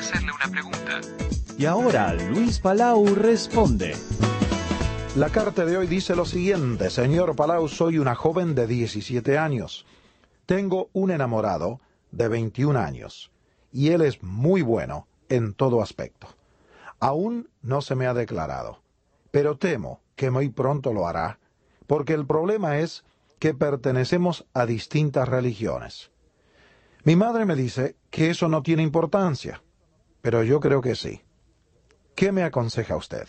hacerle una pregunta. Y ahora Luis Palau responde. La carta de hoy dice lo siguiente: Señor Palau, soy una joven de 17 años. Tengo un enamorado de 21 años y él es muy bueno en todo aspecto. Aún no se me ha declarado, pero temo que muy pronto lo hará, porque el problema es que pertenecemos a distintas religiones. Mi madre me dice que eso no tiene importancia, pero yo creo que sí. ¿Qué me aconseja usted?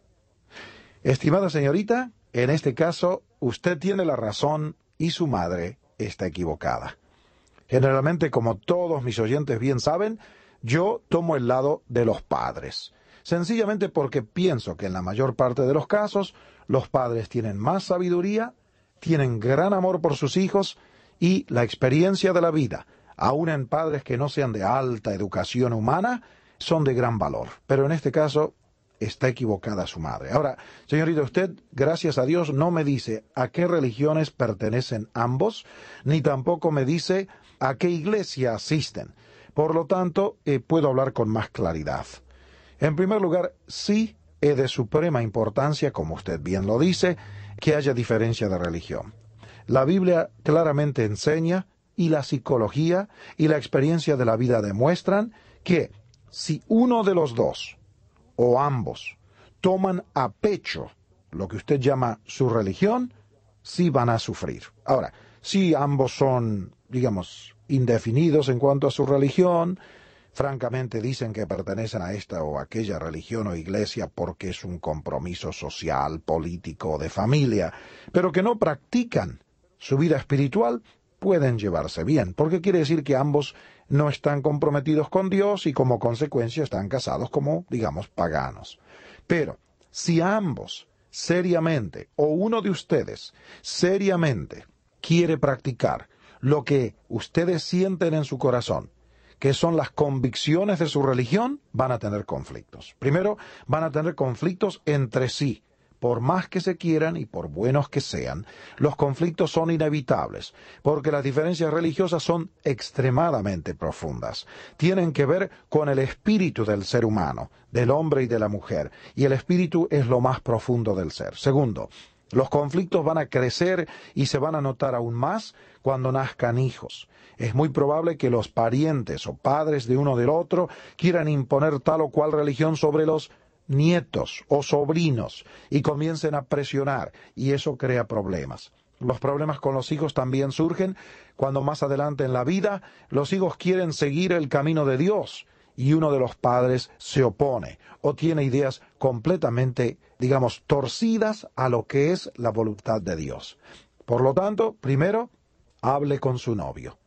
Estimada señorita, en este caso, usted tiene la razón y su madre está equivocada. Generalmente, como todos mis oyentes bien saben, yo tomo el lado de los padres, sencillamente porque pienso que en la mayor parte de los casos, los padres tienen más sabiduría, tienen gran amor por sus hijos y la experiencia de la vida, aun en padres que no sean de alta educación humana, son de gran valor. Pero en este caso, está equivocada su madre. Ahora, señorita, usted, gracias a Dios, no me dice a qué religiones pertenecen ambos, ni tampoco me dice a qué iglesia asisten. Por lo tanto, puedo hablar con más claridad. En primer lugar, sí es de suprema importancia, como usted bien lo dice, que haya diferencia de religión. La Biblia claramente enseña, y la psicología y la experiencia de la vida demuestran, que si uno de los dos, o ambos, toman a pecho lo que usted llama su religión, sí van a sufrir. Ahora, si ambos son, digamos, indefinidos en cuanto a su religión, francamente dicen que pertenecen a esta o aquella religión o iglesia porque es un compromiso social, político o de familia, pero que no practican su vida espiritual, pueden llevarse bien, porque quiere decir que ambos no están comprometidos con Dios y como consecuencia están casados como, digamos, paganos. Pero si ambos seriamente, o uno de ustedes seriamente quiere practicar lo que ustedes sienten en su corazón, que son las convicciones de su religión, van a tener conflictos. Primero, van a tener conflictos entre sí. Por más que se quieran y por buenos que sean, los conflictos son inevitables, porque las diferencias religiosas son extremadamente profundas. Tienen que ver con el espíritu del ser humano, del hombre y de la mujer, y el espíritu es lo más profundo del ser. Segundo, los conflictos van a crecer y se van a notar aún más cuando nazcan hijos. Es muy probable que los parientes o padres de uno del otro quieran imponer tal o cual religión sobre los nietos o sobrinos y comiencen a presionar, y eso crea problemas. Los problemas con los hijos también surgen cuando más adelante en la vida los hijos quieren seguir el camino de Dios y uno de los padres se opone o tiene ideas completamente, digamos, torcidas a lo que es la voluntad de Dios. Por lo tanto, primero, hable con su novio.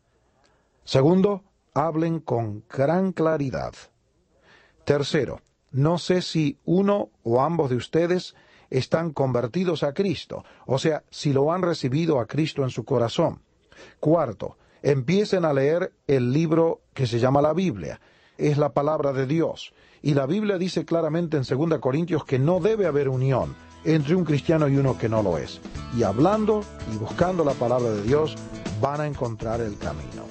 Segundo, hablen con gran claridad. Tercero, no sé si uno o ambos de ustedes están convertidos a Cristo, o sea, si lo han recibido a Cristo en su corazón. Cuarto, empiecen a leer el libro que se llama la Biblia. Es la palabra de Dios. Y la Biblia dice claramente en 2 Corintios que no debe haber unión entre un cristiano y uno que no lo es. Y hablando y buscando la palabra de Dios, van a encontrar el camino.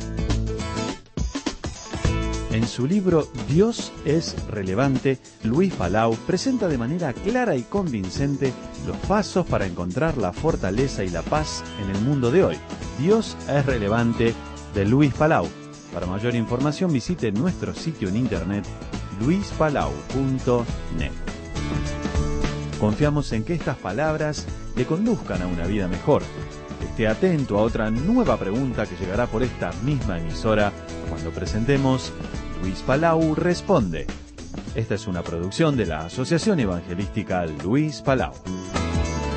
En su libro Dios es relevante, Luis Palau presenta de manera clara y convincente los pasos para encontrar la fortaleza y la paz en el mundo de hoy. Dios es relevante, de Luis Palau. Para mayor información visite nuestro sitio en internet luispalau.net. Confiamos en que estas palabras le conduzcan a una vida mejor. Esté atento a otra nueva pregunta que llegará por esta misma emisora cuando presentemos Luis Palau Responde. Esta es una producción de la Asociación Evangelística Luis Palau.